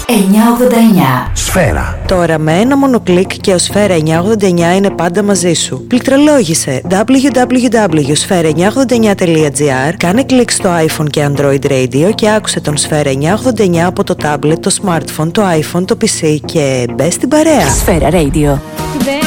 989. Σφαίρα. Τώρα με ένα μόνο κλικ και ο Σφαίρα 989 είναι πάντα μαζί σου. Πληκτρολόγησε www.sfera989.gr, κάνε κλικ στο iPhone και Android Radio και άκουσε τον Σφαίρα 989 από το tablet, το smartphone, το iPhone, το PC και μπες στην παρέα. Σφαίρα Radio.